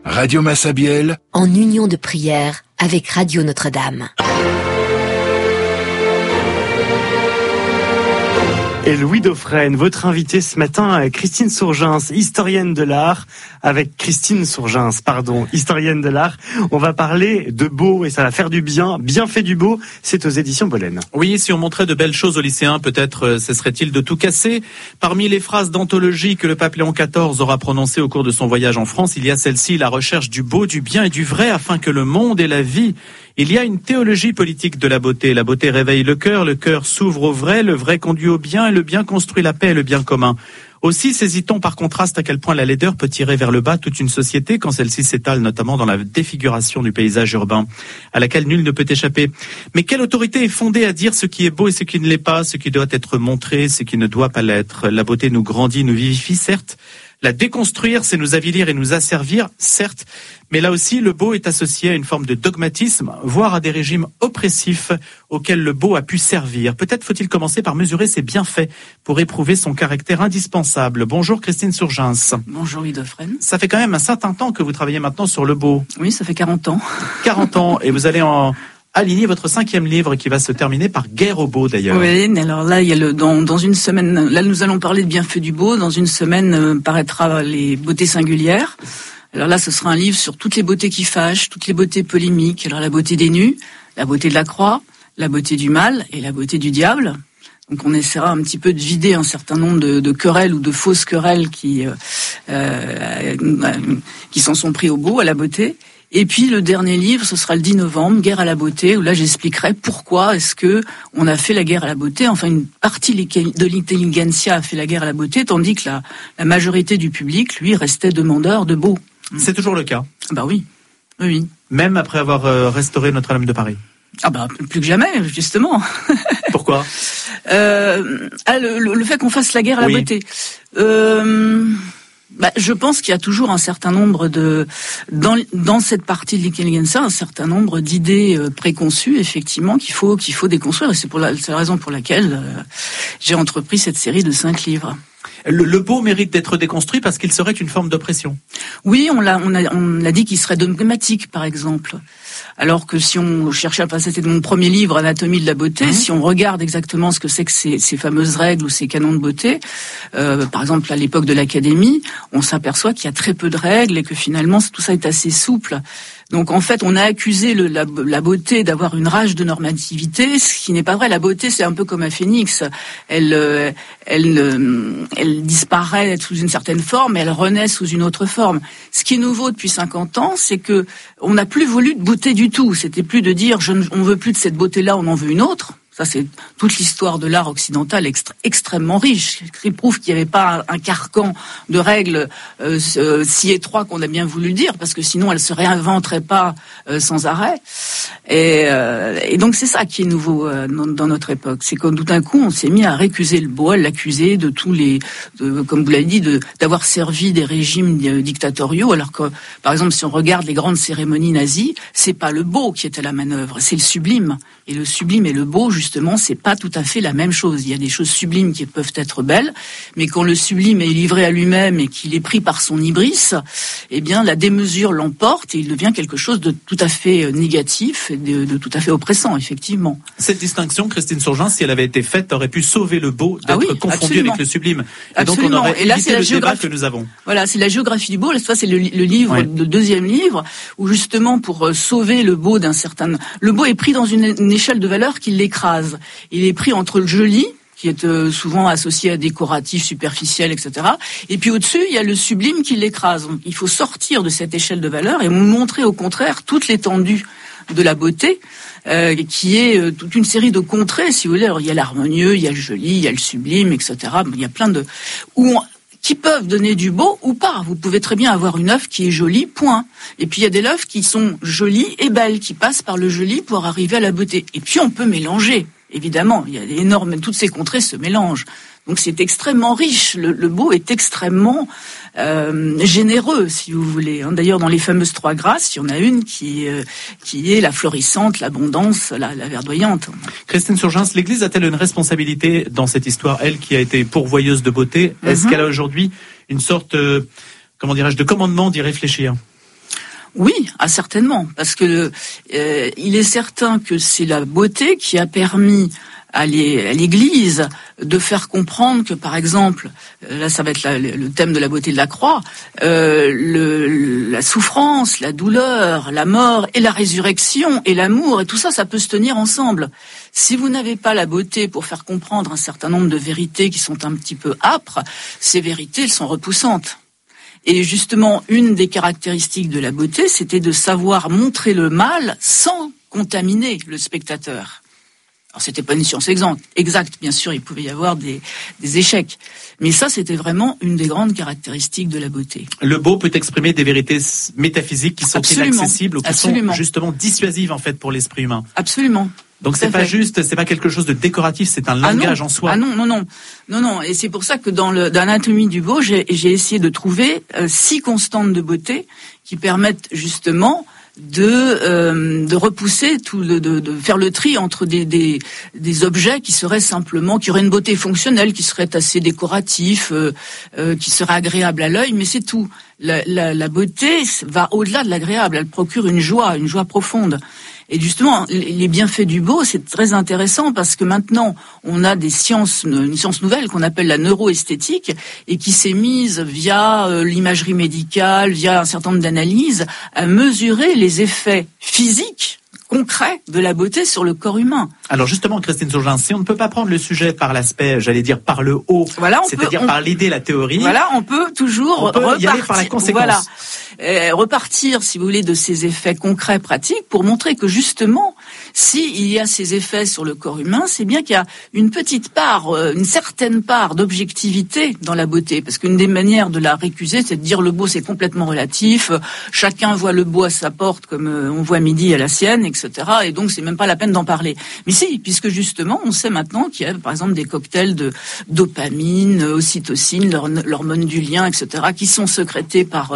Radio Massabielle, en union de prière avec Radio Notre-Dame. Et Louis Dauphren, votre invité ce matin, Christine Sourgens, historienne de l'art, historienne de l'art. On va parler de beau et ça va faire du bien. Bienfait du beau, c'est aux éditions Bollen. Oui, si on montrait de belles choses aux lycéens, peut-être cesserait-il de tout casser. Parmi les phrases d'anthologie que le pape Léon XIV aura prononcées au cours de son voyage en France, il y a celle-ci, la recherche du beau, du bien et du vrai afin que le monde et la vie. Il y a une théologie politique de la beauté. La beauté réveille le cœur s'ouvre au vrai, le vrai conduit au bien et le bien construit la paix et le bien commun. Aussi saisit-on par contraste à quel point la laideur peut tirer vers le bas toute une société quand celle-ci s'étale notamment dans la défiguration du paysage urbain, à laquelle nul ne peut échapper. Mais quelle autorité est fondée à dire ce qui est beau et ce qui ne l'est pas, ce qui doit être montré, ce qui ne doit pas l'être? La beauté nous grandit, nous vivifie, certes. La déconstruire, c'est nous avilir et nous asservir, certes, mais là aussi, le beau est associé à une forme de dogmatisme, voire à des régimes oppressifs auxquels le beau a pu servir. Peut-être faut-il commencer par mesurer ses bienfaits pour éprouver son caractère indispensable. Bonjour Christine Sourgens. Bonjour Louis Dauphren. Ça fait quand même un certain temps que vous travaillez maintenant sur le beau. Oui, ça fait 40 ans. 40 ans, et vous allez aligner votre 5e livre qui va se terminer par Guerre au beau d'ailleurs. Oui, alors là, il y a dans une semaine, là nous allons parler de bienfaits du beau. Dans une semaine paraîtra les beautés singulières. Alors là, ce sera un livre sur toutes les beautés qui fâchent, toutes les beautés polémiques. Alors la beauté des nus, la beauté de la croix, la beauté du mal et la beauté du diable. Donc on essaiera un petit peu de vider un certain nombre de querelles ou de fausses querelles qui s'en sont pris au beau, à la beauté. Et puis le dernier livre, ce sera le 10 novembre, Guerre à la beauté, où là j'expliquerai pourquoi est-ce que on a fait la guerre à la beauté. Enfin, une partie de l'intelligentsia a fait la guerre à la beauté, tandis que la majorité du public, lui, restait demandeur de beau. C'est toujours le cas. Bah oui, oui. Même après avoir restauré Notre-Dame de Paris. Ah bah plus que jamais, justement. Pourquoi le fait qu'on fasse la guerre à la beauté. Je pense qu'il y a toujours un certain nombre dans cette partie de l'intelligentsia, un certain nombre d'idées préconçues, effectivement, qu'il faut déconstruire. Et c'est la raison pour laquelle j'ai entrepris cette série de 5 livres. Le beau mérite d'être déconstruit parce qu'il serait une forme d'oppression. Oui, on a dit qu'il serait dogmatique, par exemple. Alors que si on cherchait à c'était de mon premier livre, Anatomie de la beauté, si on regarde exactement ce que c'est que ces fameuses règles ou ces canons de beauté, par exemple à l'époque de l'Académie, on s'aperçoit qu'il y a très peu de règles et que finalement tout ça est assez souple. Donc en fait, on a accusé la beauté d'avoir une rage de normativité, ce qui n'est pas vrai. La beauté, c'est un peu comme un phénix. Elle disparaît sous une certaine forme et elle renaît sous une autre forme. Ce qui est nouveau depuis 50 ans, c'est que on n'a plus voulu de beauté du tout. C'était plus de dire on veut plus de cette beauté-là, on en veut une autre. Ça, c'est toute l'histoire de l'art occidental extrêmement riche, qui prouve qu'il n'y avait pas un carcan de règles si étroit qu'on a bien voulu dire, parce que sinon elle se réinventerait pas sans arrêt. Et donc c'est ça qui est nouveau dans notre époque, c'est que tout d'un coup on s'est mis à récuser le beau, à l'accuser de tous comme vous l'avez dit, d'avoir servi des régimes dictatoriaux, alors que par exemple si on regarde les grandes cérémonies nazies, c'est pas le beau qui est à la manœuvre, c'est le sublime. Et le sublime et le beau, justement, c'est pas tout à fait la même chose. Il y a des choses sublimes qui peuvent être belles, mais quand le sublime est livré à lui-même et qu'il est pris par son hybris, eh bien, la démesure l'emporte et il devient quelque chose de tout à fait négatif et de tout à fait oppressant, effectivement. Cette distinction, Christine Sourgens, si elle avait été faite, aurait pu sauver le beau d'être confondu absolument. Avec le sublime. Et Absolument. donc, on aurait évité le débat que nous avons. Voilà, c'est la géographie du beau. Là, c'est le livre, le deuxième livre, où justement, pour sauver le beau le beau est pris dans une échelle de valeur qui l'écrase. Il est pris entre le joli, qui est souvent associé à décoratif, superficiel, etc. Et puis au-dessus, il y a le sublime qui l'écrase. Donc, il faut sortir de cette échelle de valeur et montrer au contraire toute l'étendue de la beauté, qui est toute une série de contrées, si vous voulez. Alors, il y a l'harmonieux, il y a le joli, il y a le sublime, etc. Il y a plein de... qui peuvent donner du beau ou pas. Vous pouvez très bien avoir une œuvre qui est jolie, point. Et puis il y a des œuvres qui sont jolies et belles, qui passent par le joli pour arriver à la beauté. Et puis on peut mélanger, évidemment. Il y a toutes ces contrées se mélangent. Donc c'est extrêmement riche. Le beau est extrêmement généreux, si vous voulez. D'ailleurs, dans les fameuses 3 grâces, il y en a une qui est la florissante, l'abondance, la verdoyante. Christine Sourgens, l'Église a-t-elle une responsabilité dans cette histoire, elle qui a été pourvoyeuse de beauté? Est-ce qu'elle a aujourd'hui une sorte, de commandement d'y réfléchir? Oui, certainement, parce que il est certain que c'est la beauté qui a permis à l'Église de faire comprendre que, par exemple, là ça va être le thème de la beauté de la croix, la souffrance, la douleur, la mort et la résurrection et l'amour et tout ça, ça peut se tenir ensemble. Si vous n'avez pas la beauté pour faire comprendre un certain nombre de vérités qui sont un petit peu âpres, ces vérités, elles sont repoussantes. Et justement, une des caractéristiques de la beauté, c'était de savoir montrer le mal sans contaminer le spectateur. Alors, c'était pas une science exacte, bien sûr, il pouvait y avoir des échecs. Mais ça, c'était vraiment une des grandes caractéristiques de la beauté. Le beau peut exprimer des vérités métaphysiques qui sont inaccessibles ou qui sont justement dissuasives, en fait, pour l'esprit humain. Absolument. Donc c'est pas quelque chose de décoratif, c'est un langage en soi. Non. Et c'est pour ça que dans l'anatomie du beau, j'ai essayé de trouver 6 constantes de beauté qui permettent justement de repousser de faire le tri entre des objets qui seraient simplement, qui auraient une beauté fonctionnelle, qui seraient assez décoratifs, qui seraient agréables à l'œil, mais c'est tout. La beauté va au-delà de l'agréable, elle procure une joie profonde. Et justement, les bienfaits du beau, c'est très intéressant parce que maintenant, on a une science nouvelle qu'on appelle la neuroesthétique et qui s'est mise via l'imagerie médicale, via un certain nombre d'analyses, à mesurer les effets physiques concret de la beauté sur le corps humain. Alors justement, Christine Saugin, si on ne peut pas prendre le sujet par l'aspect, j'allais dire par le haut, c'est-à-dire par l'idée, la théorie. Voilà, on peut toujours y aller par la conséquence. Voilà, repartir, si vous voulez, de ces effets concrets, pratiques, pour montrer que justement, s'il y a ces effets sur le corps humain, c'est bien qu'il y a une petite part, une certaine part d'objectivité dans la beauté, parce qu'une des manières de la récuser, c'est de dire le beau c'est complètement relatif, chacun voit le beau à sa porte comme on voit midi à la sienne, etc. Et donc c'est même pas la peine d'en parler. Mais si, puisque justement on sait maintenant qu'il y a par exemple des cocktails de dopamine, ocytocine, l'hormone du lien, etc. qui sont sécrétés par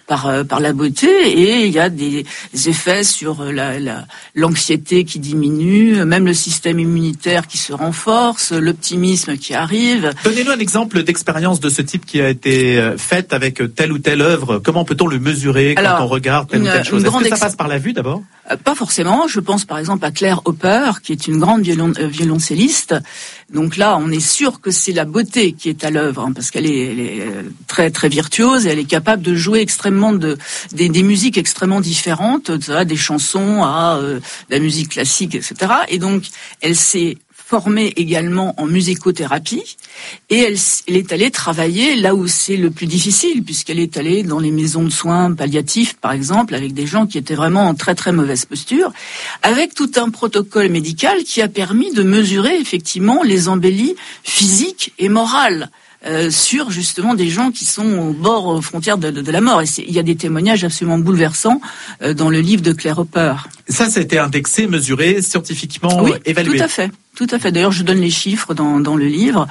la beauté, et il y a des effets sur l'anxiété qui diminue, même le système immunitaire qui se renforce, l'optimisme qui arrive. Donnez-nous un exemple d'expérience de ce type qui a été faite avec telle ou telle œuvre. Comment peut-on le mesurer quand on regarde telle ou telle chose? Est-ce que ça passe par la vue d'abord? Pas forcément. Je pense par exemple à Claire Hopper, qui est une grande violoncelliste. Donc là, on est sûr que c'est la beauté qui est à l'œuvre, parce qu'elle est très très virtuose et elle est capable de jouer extrêmement des musiques extrêmement différentes, des chansons à la musique classique, etc. Et donc, elle s'est formée également en musicothérapie et elle est allée travailler là où c'est le plus difficile, puisqu'elle est allée dans les maisons de soins palliatifs, par exemple, avec des gens qui étaient vraiment en très très mauvaise posture, avec tout un protocole médical qui a permis de mesurer effectivement les embellies physiques et morales sur justement des gens qui sont au bord, aux frontières de la mort. Et il y a des témoignages absolument bouleversants dans le livre de Claire Hopper. Ça a été indexé, mesuré, scientifiquement évalué. Tout à fait. Tout à fait. D'ailleurs, je donne les chiffres dans le livre.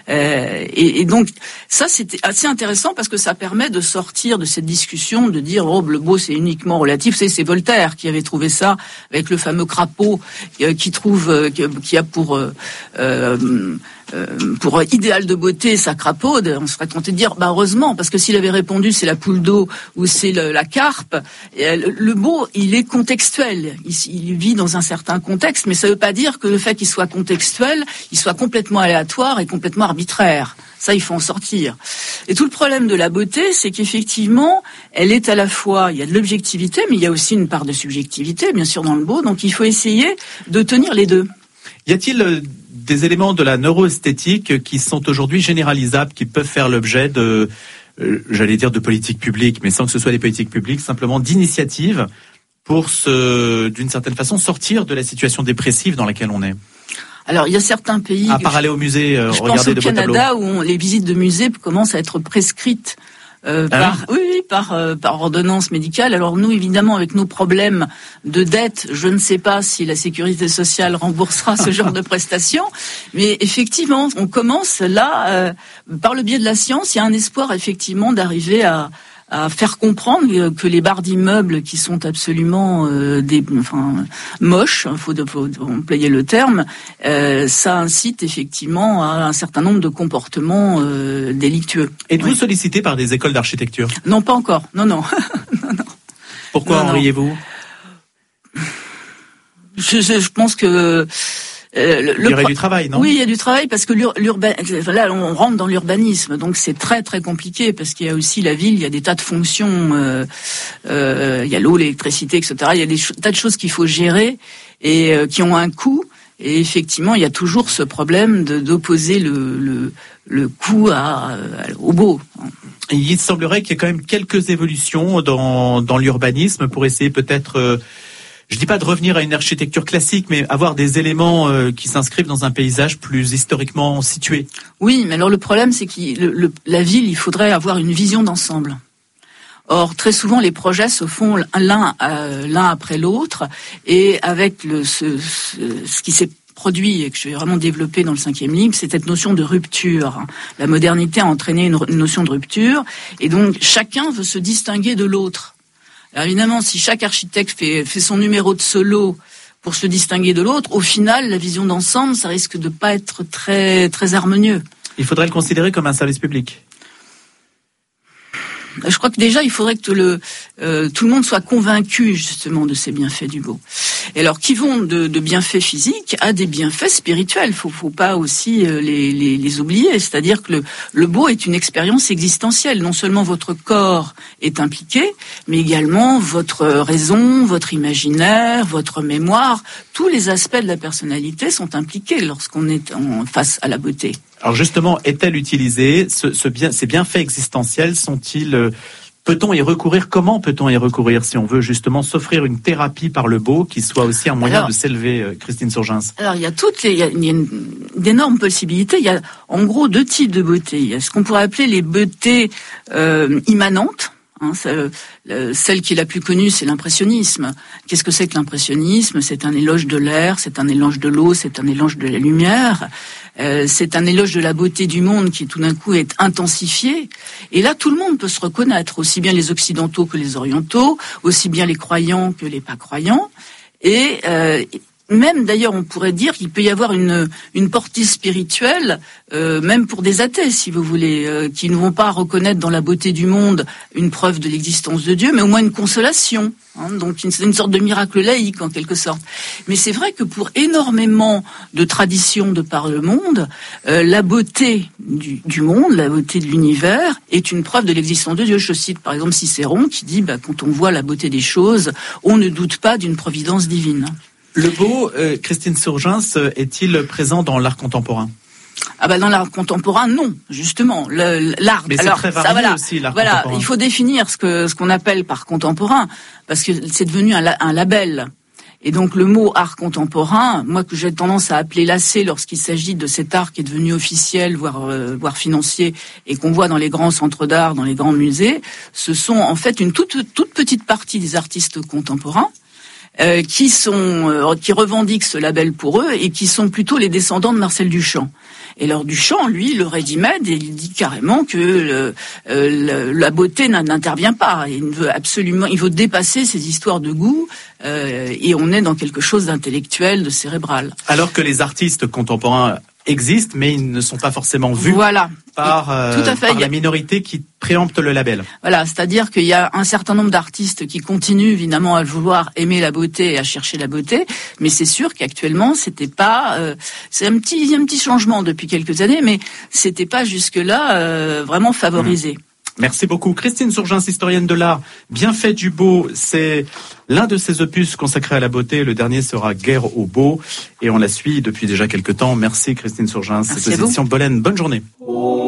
Et donc, ça, c'était assez intéressant parce que ça permet de sortir de cette discussion, de dire, le beau, c'est uniquement relatif. C'est Voltaire qui avait trouvé ça avec le fameux crapaud qui a pour idéal de beauté sa crapaude. On serait tenté de dire, heureusement, parce que s'il avait répondu c'est la poule d'eau ou c'est la carpe, le beau, il est contextuel. Il vit dans un certain contexte, mais ça ne veut pas dire que le fait qu'il soit contextuel, il soit complètement aléatoire et complètement arbitraire. Ça, il faut en sortir. Et tout le problème de la beauté, c'est qu'effectivement, elle est à la fois, il y a de l'objectivité, mais il y a aussi une part de subjectivité, bien sûr, dans le beau. Donc, il faut essayer de tenir les deux. Y a-t-il des éléments de la neuroesthétique qui sont aujourd'hui généralisables, qui peuvent faire l'objet de, j'allais dire de politiques publiques, mais sans que ce soit des politiques publiques, simplement d'initiatives pour d'une certaine façon, sortir de la situation dépressive dans laquelle on est? Alors, il y a certains pays... À part aller au musée, regarder de beaux tableaux. Je pense au Canada, où les visites de musées commencent à être prescrites par ordonnance médicale. Alors nous, évidemment, avec nos problèmes de dette, je ne sais pas si la sécurité sociale remboursera ce genre de prestations, mais effectivement, on commence là, par le biais de la science, il y a un espoir effectivement d'arriver à faire comprendre que les barres d'immeubles qui sont absolument moches, faut employer le terme, ça incite effectivement à un certain nombre de comportements délictueux. Êtes-vous sollicité par des écoles d'architecture? Non, pas encore. Non. Pourquoi en riez-vous ? Je pense que il y aurait du travail, non ? Oui, il y a du travail parce que là, on rentre dans l'urbanisme, donc c'est très très compliqué parce qu'il y a aussi la ville, il y a des tas de fonctions, il y a l'eau, l'électricité, etc. Il y a des tas de choses qu'il faut gérer et qui ont un coût. Et effectivement, il y a toujours ce problème d'opposer le coût au beau. Il semblerait qu'il y ait quand même quelques évolutions dans l'urbanisme pour essayer peut-être, je dis pas de revenir à une architecture classique, mais avoir des éléments qui s'inscrivent dans un paysage plus historiquement situé. Oui, mais alors le problème, c'est que la ville, il faudrait avoir une vision d'ensemble. Or, très souvent, les projets se font l'un après l'autre, et avec ce qui s'est produit et que je vais vraiment développer dans le 5e livre, c'est cette notion de rupture. La modernité a entraîné une notion de rupture, et donc chacun veut se distinguer de l'autre. Alors évidemment, si chaque architecte fait son numéro de solo pour se distinguer de l'autre, au final, la vision d'ensemble, ça risque de pas être très très harmonieux. Il faudrait le considérer comme un service public. Je crois que déjà, il faudrait que tout le monde soit convaincu justement de ces bienfaits du beau. Et alors, qui vont de bienfaits physiques à des bienfaits spirituels. Faut pas aussi les oublier. C'est-à-dire que le beau est une expérience existentielle. Non seulement votre corps est impliqué, mais également votre raison, votre imaginaire, votre mémoire. Tous les aspects de la personnalité sont impliqués lorsqu'on est face à la beauté. Alors justement, est-elle utilisée ces bienfaits existentiels sont-ils peut-on y recourir ? Comment peut-on y recourir si on veut justement s'offrir une thérapie par le beau qui soit aussi un moyen de s'élever, Christine Surgens ? Alors il y a d'énormes possibilités. Il y a en gros 2 types de beauté. Il y a ce qu'on pourrait appeler les beautés immanentes. Celle qui est la plus connue, c'est l'impressionnisme. Qu'est-ce que c'est que l'impressionnisme ? C'est un éloge de l'air, c'est un éloge de l'eau, c'est un éloge de la lumière. C'est un éloge de la beauté du monde qui tout d'un coup est intensifié. Et là, tout le monde peut se reconnaître, aussi bien les occidentaux que les orientaux, aussi bien les croyants que les pas croyants. Et même d'ailleurs, on pourrait dire qu'il peut y avoir une portée spirituelle, même pour des athées, si vous voulez, qui ne vont pas reconnaître dans la beauté du monde une preuve de l'existence de Dieu, mais au moins une consolation. Donc une sorte de miracle laïque en quelque sorte. Mais c'est vrai que pour énormément de traditions de par le monde, la beauté du monde, la beauté de l'univers est une preuve de l'existence de Dieu. Je cite par exemple Cicéron qui dit quand on voit la beauté des choses, on ne doute pas d'une providence divine. Le beau, Christine Surgens, est-il présent dans l'art contemporain ? Dans l'art contemporain, non, justement. L'art. Mais c'est très varié aussi, l'art contemporain. Il faut définir ce qu'on appelle par contemporain, parce que c'est devenu un label. Et donc le mot art contemporain, moi que j'ai tendance à appeler lacet lorsqu'il s'agit de cet art qui est devenu officiel, voire financier, et qu'on voit dans les grands centres d'art, dans les grands musées, ce sont en fait une toute petite partie des artistes contemporains. Qui revendiquent ce label pour eux et qui sont plutôt les descendants de Marcel Duchamp. Et alors Duchamp, lui, le ready-made, il dit carrément que la beauté n'intervient pas. Il veut dépasser ces histoires de goût et on est dans quelque chose d'intellectuel, de cérébral. Alors que les artistes contemporains existent, mais ils ne sont pas forcément vus par la minorité qui préempte le label. Voilà, c'est-à-dire qu'il y a un certain nombre d'artistes qui continuent évidemment à vouloir aimer la beauté et à chercher la beauté, mais c'est sûr qu'actuellement c'était pas, c'est un petit changement depuis quelques années, mais c'était pas jusque-là vraiment favorisé. Merci beaucoup. Christine Surgens, historienne de l'art. Bienfait du beau, c'est l'un de ses opus consacrés à la beauté. Le dernier sera Guerre au beau. Et on la suit depuis déjà quelques temps. Merci Christine Surgens. C'est aux éditions Bollen. Bonne journée.